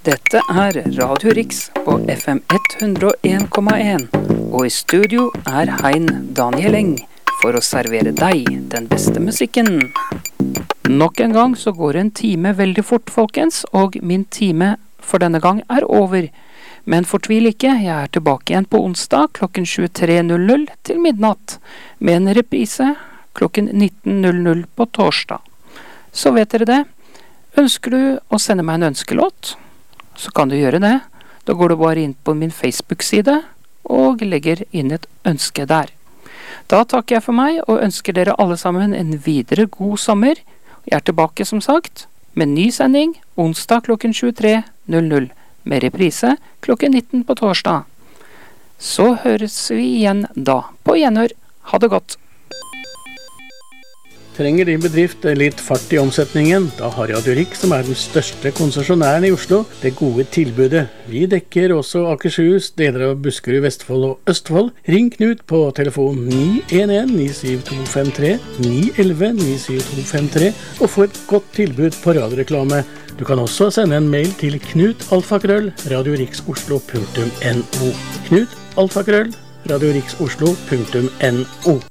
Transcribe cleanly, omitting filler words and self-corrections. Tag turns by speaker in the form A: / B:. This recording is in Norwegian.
A: Dette Radio Riks på FM 101,1, og i studio Hein Daniel Eng for å servere deg den beste musikken. Nok en gang så går en time veldig fort, folkens, og min time for denne gang over. Men fortvil ikke, jeg tilbake igjen på onsdag klokken 23.00 til midnatt, med en reprise klokken 19.00 på torsdag. Så vet dere det. Ønsker du å sende meg en ønskelåt, så kan du gjøre det. Da går du bare inn på min Facebook-side og legger inn et ønske der. Da takker jeg for meg og ønsker dere alle sammen en videre god sommer. Jeg tilbake som sagt med ny sending onsdag klokken 23.00 med reprise klokken 19 på torsdag. Så høres vi igjen da. På gjenhør. Ha det godt.
B: Trenger din bedrift litt fart i omsetningen? Da har Radio Rik, som den største konsesjonæren i Oslo, det gode tilbudet. Vi dekker også Akershus, deler av Buskerud, Vestfold og Østfold. Ring Knut på telefon 911-97253, 911-97253, og få et godt tilbud på radioreklame. Du kan også sende en mail til knut@radioriksoslo.no. knut@radioriksoslo.no.